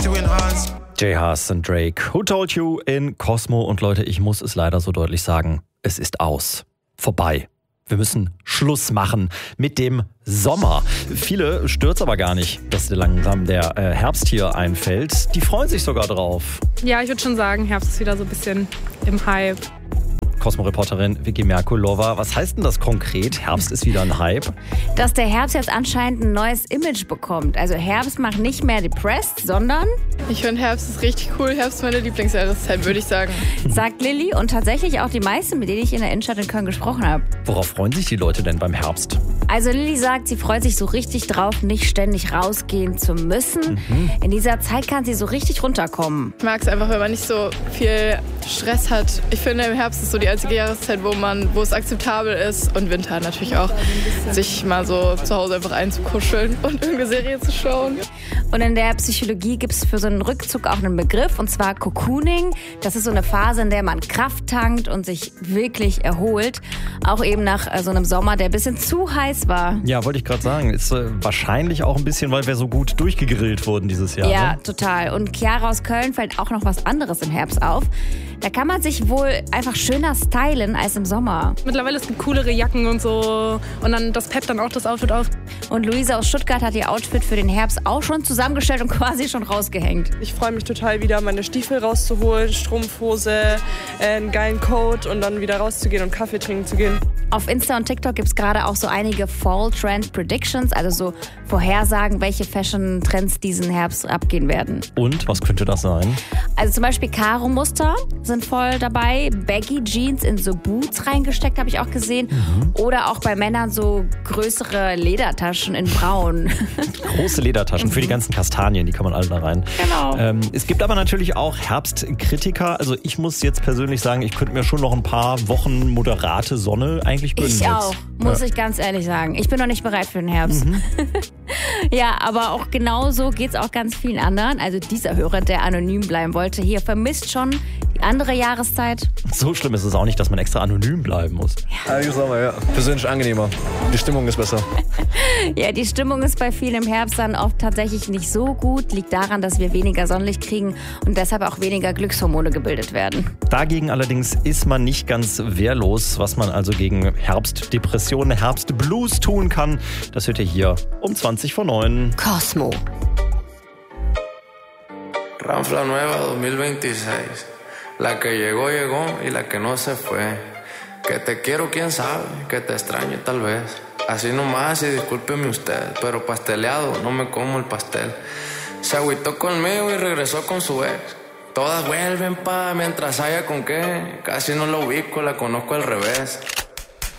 Jay Haas und Drake. Who Told You in Cosmo. Und Leute, ich muss es leider so deutlich sagen, es ist aus. Vorbei. Wir müssen Schluss machen mit dem Sommer. Viele stört's aber gar nicht, dass langsam der Herbst hier einfällt. Die freuen sich sogar drauf. Ja, ich würde schon sagen, Herbst ist wieder so ein bisschen im Hype. Cosmo-Reporterin Vicky Merkulova. Was heißt denn das konkret? Herbst ist wieder ein Hype? Dass der Herbst jetzt anscheinend ein neues Image bekommt. Also Herbst macht nicht mehr depressed, sondern... Ich finde Herbst ist richtig cool. Herbst ist meine Lieblingsjahreszeit, würde ich sagen. Sagt Lilly und tatsächlich auch die meisten, mit denen ich in der Innenstadt in Köln gesprochen habe. Worauf freuen sich die Leute denn beim Herbst? Also Lilly sagt, sie freut sich so richtig drauf, nicht ständig rausgehen zu müssen. In dieser Zeit kann sie so richtig runterkommen. Ich mag es einfach, wenn man nicht so viel Stress hat. Ich finde, im Herbst ist so die einzige Jahreszeit, wo es akzeptabel ist, und Winter natürlich auch, sich mal so zu Hause einfach einzukuscheln und irgendeine Serie zu schauen. Und in der Psychologie gibt es für so einen Rückzug auch einen Begriff, und zwar Cocooning. Das ist so eine Phase, in der man Kraft tankt und sich wirklich erholt. Auch eben nach so einem Sommer, der ein bisschen zu heiß war. Ja, wollte ich gerade sagen. Ist wahrscheinlich auch ein bisschen, weil wir so gut durchgegrillt wurden dieses Jahr. Ja, ne? total. Und Chiara aus Köln fällt auch noch was anderes im Herbst auf. Da kann man sich wohl einfach schöner stylen als im Sommer. Mittlerweile es gibt coolere Jacken und so. Und dann das peppt dann auch das Outfit auf. Und Luisa aus Stuttgart hat ihr Outfit für den Herbst auch schon zusammengestellt und quasi schon rausgehängt. Ich freue mich total, wieder meine Stiefel rauszuholen, Strumpfhose, einen geilen Coat und dann wieder rauszugehen und Kaffee trinken zu gehen. Auf Insta und TikTok gibt es gerade auch so einige Fall Trend Predictions, also so Vorhersagen, welche Fashion-Trends diesen Herbst abgehen werden. Und was könnte das sein? Also zum Beispiel Karo-Muster sind voll dabei, Baggy Jeans in so Boots reingesteckt, habe ich auch gesehen. Oder auch bei Männern so größere Ledertaschen in braun. Große Ledertaschen für die ganzen Kastanien, die kann man alle da rein. Genau. Es gibt aber natürlich auch Herbstkritiker. Also ich muss jetzt persönlich sagen, ich könnte mir schon noch ein paar Wochen moderate Sonne eigentlich gönnen. Ich auch, muss ich ganz ehrlich sagen. Ich bin noch nicht bereit für den Herbst. Ja, aber auch genauso geht es auch ganz vielen anderen. Also dieser Hörer, der anonym bleiben wollte, hier vermisst schon die andere Jahreszeit. So schlimm ist es auch nicht, dass man extra anonym bleiben muss. Ich sag mal, ja. Persönlich angenehmer. Die Stimmung ist besser. Ja, die Stimmung ist bei vielen im Herbst dann oft tatsächlich nicht so gut. Liegt daran, dass wir weniger Sonnenlicht kriegen und deshalb auch weniger Glückshormone gebildet werden. Dagegen allerdings ist man nicht ganz wehrlos, was man also gegen Herbstdepressionen, Herbstblues tun kann. Das hört ihr hier um 20:09. Cosmo. Ranfla nueva 2026. La que llegó, llegó y la que no se fue. Que te quiero, quién sabe, que te extraño tal vez. Así nomás y discúlpeme usted, pero pasteleado no me como el pastel. Se agüitó conmigo y regresó con su ex. Todas vuelven mientras haya con qué. Casi no la ubico, la conozco al revés.